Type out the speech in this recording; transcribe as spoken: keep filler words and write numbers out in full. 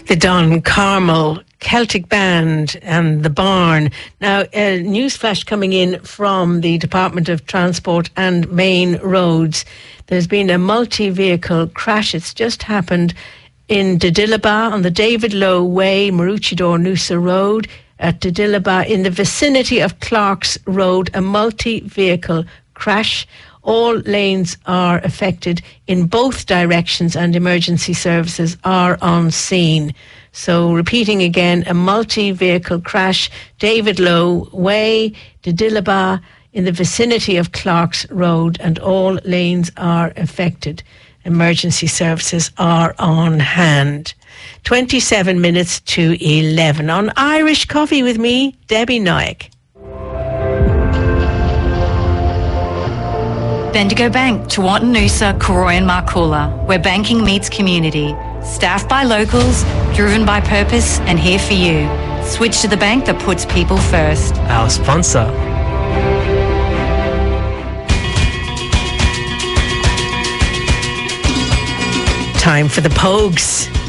The Don Carmel Celtic Band and the Barn. Now, a news flash coming in from the Department of Transport and Main Roads. There's been a multi-vehicle crash. It's just happened in Didilaba on the David Lowe Way, Maroochydore Noosa Road at Didilaba in the vicinity of Clark's Road. A multi-vehicle crash. All lanes are affected in both directions and emergency services are on scene. So repeating again, a multi-vehicle crash, David Lowe Way, Didilaba in the vicinity of Clark's Road, and all lanes are affected. Emergency services are on hand. twenty-seven minutes to eleven. On Irish Coffee with me, Debbie Naik. Bendigo Bank, Tewantin Noosa, Corroy and Marcoola, where banking meets community. Staffed by locals, driven by purpose, and here for you. Switch to the bank that puts people first. Our sponsor. Time for the Pogues.